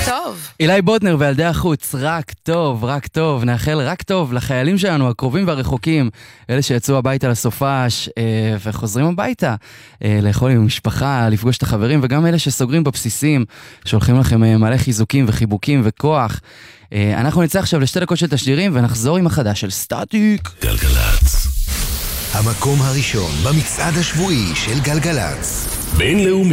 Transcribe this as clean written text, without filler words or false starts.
טוב. אילי בוטנר וילדי החוץ, רק טוב, רק טוב. נאחל רק טוב לחיילים שלנו, הקרובים והרחוקים, אלה שיצאו הביתה לסופש וחוזרים הביתה, לאכול עם משפחה, לפגוש את החברים, וגם אלה שסוגרים בבסיסים, שולחים לכם מלא חיזוקים וחיבוקים וכוח. אנחנו נצא עכשיו לשתי דקות של תשדירים ונחזור עם החדש של סטטיק. גלגלץ, המקום הראשון במצעד השבועי של גלגלץ. בינלאומי.